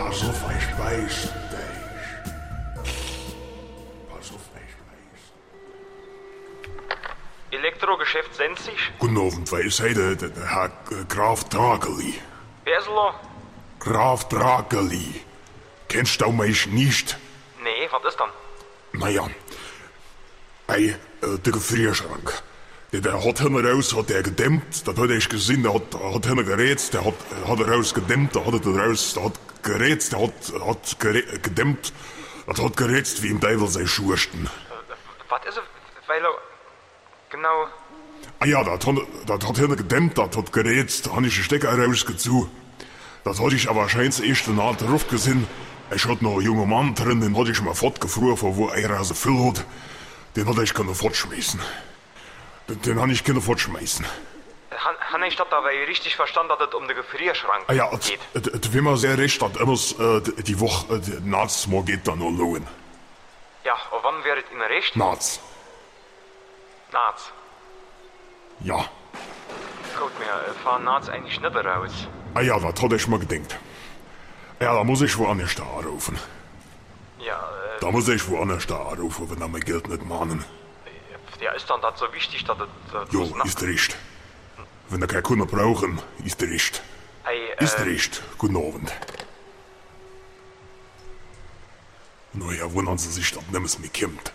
Pass auf, ich weiß dich. Pass auf, ich weiß. Elektrogeschäft Sensig? Guten Abend, wer ist heute der Herr Graf Drageli? Wer ist da? Graf Drageli. Kennst du mich nicht? Nee, was ist dann? Naja, der Gefrierschrank. Der hat hinten raus, hat der gedämmt, das hat ich gesehen, der hat hinten gerätzt, der hat raus gedämmt, der hat raus, der hat gerätzt, der hat gedämmt, das hat gerätzt wie im Teufel sei Schursten. Was ist es? Weil er... Genau... Ah ja, das hat hinten gedämmt, das hat gerätzt, da hab ich den Stecker rausgezogen. Das hatte ich aber wahrscheinlich erst in der alten Ruf gesehen. Ich hatte noch einen jungen Mann drin, den hatte ich mal fortgefroren, von wo er so viel hat. Den hatte ich können fortschmeißen. Den habe ich können fortschmeißen. Han ich das aber richtig verstanden, dass es um den Gefrierschrank Ah ja, geht? wie man sehr recht hat, immer die Woche, nachts mal geht dann noch lohnen. Ja, und wann wäre es immer recht? Nachts. Nachts. Ja. Gut, wir fahren nachts eigentlich nicht raus. Ah ja, das hatte ich mal gedacht. Ja, da muss ich woanders da anrufen. Ja, Da muss ich woanders da anrufen, wenn er mein Geld nicht mahnen. ja, ist dann das so wichtig, dass es... Jo, ist recht. Wenn er keine Kunden brauchen, ist recht. Hey, Ist recht. Guten Abend. Naja, wundern Sie sich, dass nichts mehr kommt.